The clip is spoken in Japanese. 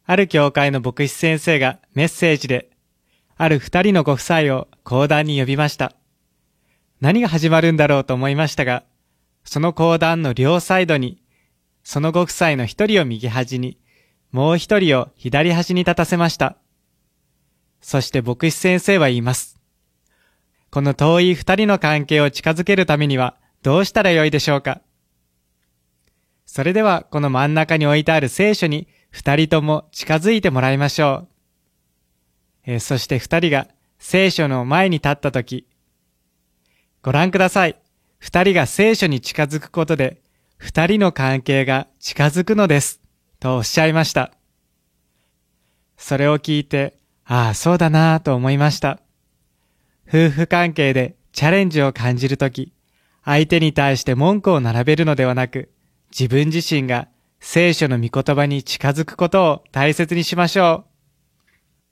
ある教会の牧師先生がメッセージで、ある二人のご夫妻を講談に呼びました。何が始まるんだろうと思いましたが、その講談の両サイドに、そのご夫妻の一人を右端に、もう一人を左端に立たせました。そして牧師先生は言います。この遠い二人の関係を近づけるためにはどうしたらよいでしょうか。それではこの真ん中に置いてある聖書に二人とも近づいてもらいましょう。そして二人が聖書の前に立ったとき、ご覧ください。二人が聖書に近づくことで、二人の関係が近づくのです、とおっしゃいました。それを聞いて、ああ、そうだなぁと思いました。夫婦関係でチャレンジを感じるとき、相手に対して文句を並べるのではなく、自分自身が聖書の御言葉に近づくことを大切にしましょう。